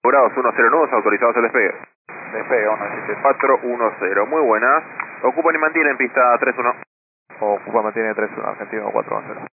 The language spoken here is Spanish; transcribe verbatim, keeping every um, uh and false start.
Grados uno cero nudos autorizados al despegue. Despegue uno siete cuatro uno cero, muy buenas. Ocupan y mantienen pista tres uno. Ocupa, mantiene tres uno, Argentino cuatro uno cero.